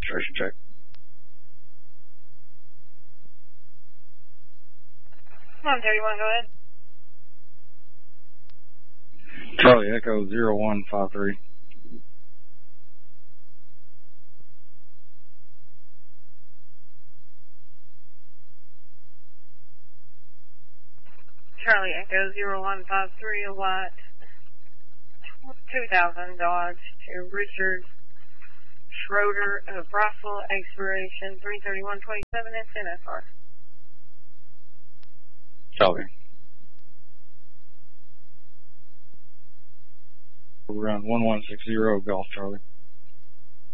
registration check. Come on, 31, go ahead. Charlie Echo 0153. Charlie Echo 0153, a white 2000 Dodge to Richard Schroeder of Rossville, expiration 3/31/27 SNSR. Charlie. Run 1160 Golf Charlie.